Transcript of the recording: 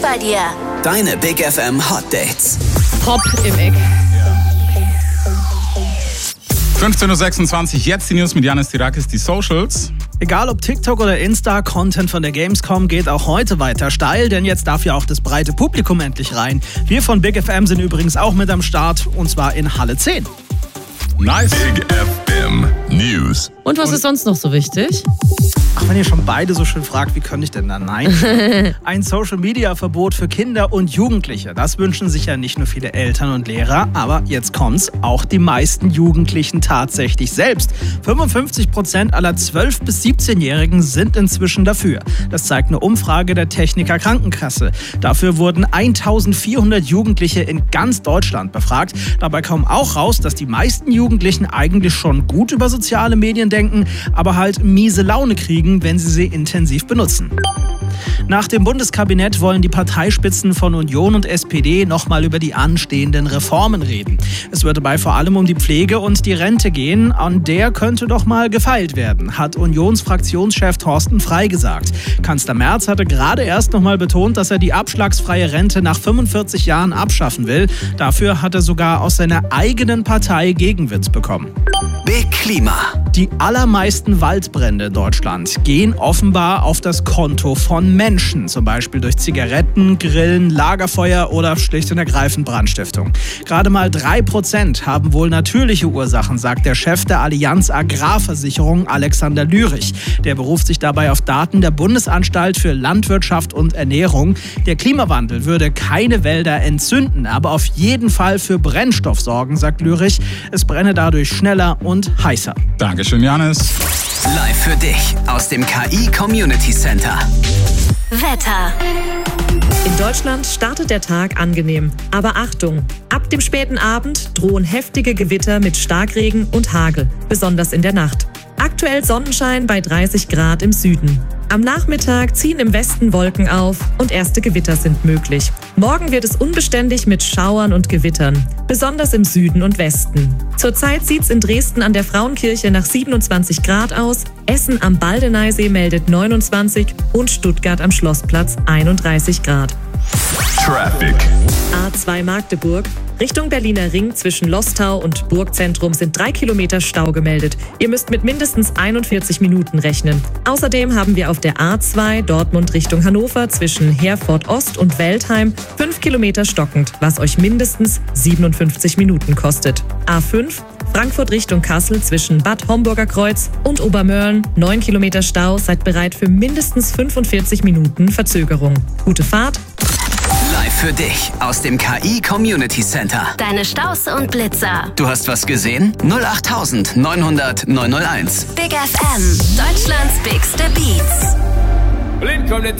bei dir. Deine Big FM Hot Dates. Pop im Eck. 15.26 Uhr, jetzt die News mit Janis Tirakis, die Socials. Egal ob TikTok oder Insta, Content von der Gamescom geht auch heute weiter steil, denn jetzt darf ja auch das breite Publikum endlich rein. Wir von Big FM sind übrigens auch mit am Start, und zwar in Halle 10. Nice. Big FM News. Und was ist sonst noch so wichtig? Ach, wenn ihr schon beide so schön fragt, wie könnte ich denn da nein? Ein Social-Media-Verbot für Kinder und Jugendliche. Das wünschen sich ja nicht nur viele Eltern und Lehrer, aber jetzt kommt's, auch die meisten Jugendlichen tatsächlich selbst. 55% aller 12- bis 17-Jährigen sind inzwischen dafür. Das zeigt eine Umfrage der Techniker Krankenkasse. Dafür wurden 1400 Jugendliche in ganz Deutschland befragt. Dabei kam auch raus, dass die meisten Jugendlichen eigentlich schon gut über soziale Medien denken, aber halt miese Laune kriegen, wenn sie intensiv benutzen. Nach dem Bundeskabinett wollen die Parteispitzen von Union und SPD nochmal über die anstehenden Reformen reden. Es wird dabei vor allem um die Pflege und die Rente gehen. An der könnte doch mal gefeilt werden, hat Unionsfraktionschef Thorsten Frey gesagt. Kanzler Merz hatte gerade erst nochmal betont, dass er die abschlagsfreie Rente nach 45 Jahren abschaffen will. Dafür hat er sogar aus seiner eigenen Partei Gegenwind bekommen. Big Klima. Die allermeisten Waldbrände in Deutschland gehen offenbar auf das Konto von Menschen, zum Beispiel durch Zigaretten, Grillen, Lagerfeuer oder schlicht und ergreifend Brandstiftung. Gerade mal 3% haben wohl natürliche Ursachen, sagt der Chef der Allianz Agrarversicherung Alexander Lürich. Der beruft sich dabei auf Daten der Bundesanstalt für Landwirtschaft und Ernährung. Der Klimawandel würde keine Wälder entzünden, aber auf jeden Fall für Brennstoff sorgen, sagt Lürich. Es brenne dadurch schneller und heißer. Dankeschön, Janis. Live für dich aus dem KI Community Center. Wetter. In Deutschland startet der Tag angenehm. Aber Achtung, ab dem späten Abend drohen heftige Gewitter mit Starkregen und Hagel, besonders in der Nacht. Aktuell Sonnenschein bei 30 Grad im Süden. Am Nachmittag ziehen im Westen Wolken auf und erste Gewitter sind möglich. Morgen wird es unbeständig mit Schauern und Gewittern, besonders im Süden und Westen. Zurzeit sieht es in Dresden an der Frauenkirche nach 27 Grad aus, Essen am Baldeneysee meldet 29 und Stuttgart am Schlossplatz 31 Grad. Traffic. A2 Magdeburg. Richtung Berliner Ring zwischen Lostau und Burgzentrum sind 3 Kilometer Stau gemeldet. Ihr müsst mit mindestens 41 Minuten rechnen. Außerdem haben wir auf der A2 Dortmund Richtung Hannover zwischen Herford Ost und Weltheim 5 Kilometer stockend, was euch mindestens 57 Minuten kostet. A5 Frankfurt Richtung Kassel zwischen Bad Homburger Kreuz und Obermörlen 9 Kilometer Stau, seid bereit für mindestens 45 Minuten Verzögerung. Gute Fahrt! Live für dich aus dem KI Community Center. Deine Staus und Blitzer. Du hast was gesehen? 08900 901. Big FM. Deutschlands bigste Beats. Blind kommt der